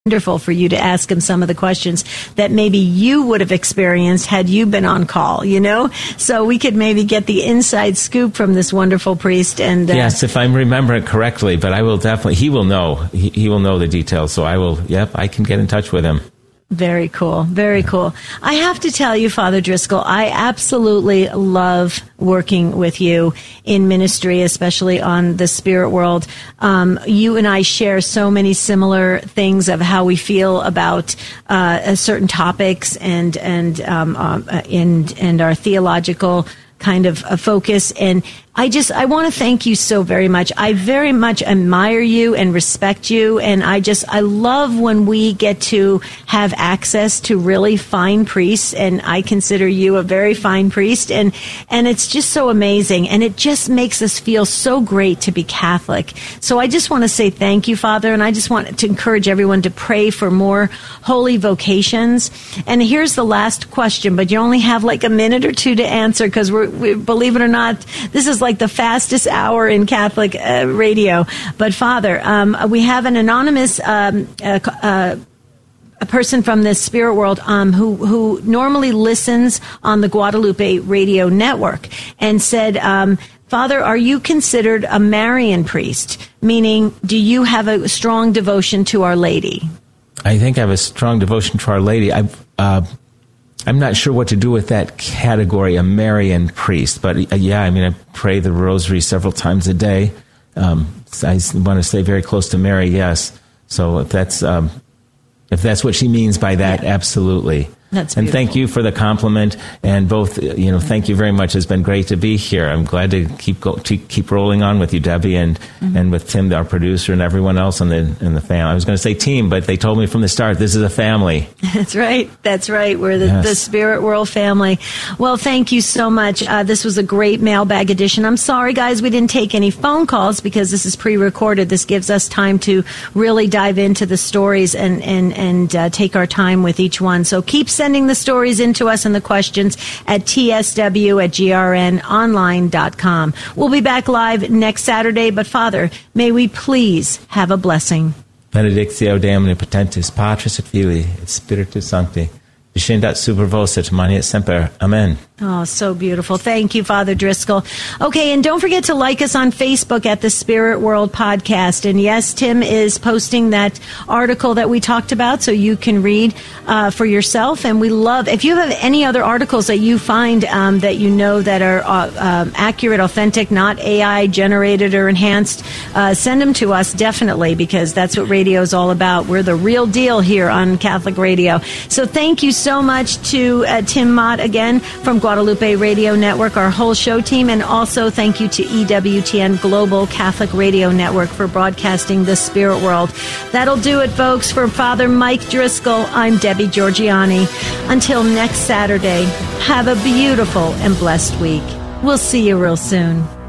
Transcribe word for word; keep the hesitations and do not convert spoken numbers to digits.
wonderful for you to ask him some of the questions that maybe you would have experienced had you been on call, you know? So we could maybe get the inside scoop from this wonderful priest. And uh, yes, if I remember it correctly, but I will definitely, he will know, he, he will know the details. So I will, yep, I can get in touch with him. Very cool. Very cool. I have to tell you, Father Driscoll, I absolutely love working with you in ministry, especially on the spirit world. Um, you and I share so many similar things of how we feel about uh, certain topics and and um, um, and and our theological kind of a focus. And I just, I want to thank you so very much. I very much admire you and respect you. And I just, I love when we get to have access to really fine priests. And I consider you a very fine priest. And, and it's just so amazing. And it just makes us feel so great to be Catholic. So I just want to say thank you, Father. And I just want to encourage everyone to pray for more holy vocations. And here's the last question, but you only have like a minute or two to answer because we're, we, believe it or not, this is like the fastest hour in Catholic uh, radio. But Father, um, we have an anonymous um, uh, uh, a person from the spirit world um, who who normally listens on the Guadalupe radio network and said, um, Father, are you considered a Marian priest? Meaning, do you have a strong devotion to Our Lady? I think I have a strong devotion to Our Lady. I've uh I'm not sure what to do with that category, a Marian priest. But uh, yeah, I mean, I pray the rosary several times a day. Um, I want to stay very close to Mary, yes. So if that's um, if that's what she means by that, yeah. Absolutely. That's and beautiful. Thank you for the compliment, and both, you know, thank you very much. It's been great to be here. I'm glad to keep go, to keep rolling on with you, Debbie, and mm-hmm. and with Tim, our producer, and everyone else in the in the family. I was going to say team, but they told me from the start this is a family. That's right. That's right. We're the, yes. the Spirit World family. Well, thank you so much. Uh, this was a great mailbag edition. I'm sorry, guys, we didn't take any phone calls because this is pre-recorded. This gives us time to really dive into the stories and and and uh, take our time with each one. So keep sending the stories into us and the questions at t s w at g r n online dot com. We'll be back live next Saturday, but Father, may we please have a blessing. Benedictio Dei omnipotentis, Patris et Filii et Spiritus Sancti, descendat super vos et manet semper. Amen. Oh, so beautiful. Thank you, Father Driscoll. Okay, and don't forget to like us on Facebook at the Spirit World Podcast. And yes, Tim is posting that article that we talked about so you can read uh, for yourself. And we love, if you have any other articles that you find um, that you know that are uh, um, accurate, authentic, not A I generated or enhanced, uh, send them to us definitely, because that's what radio is all about. We're the real deal here on Catholic Radio. So thank you so much to uh, Tim Mott again from Guadalupe Radio Network, our whole show team, and also thank you to E W T N Global Catholic Radio Network for broadcasting the Spirit World. That'll do it, folks. For Father Mike Driscoll, I'm Debbie Georgiani. Until next Saturday, have a beautiful and blessed week. We'll see you real soon.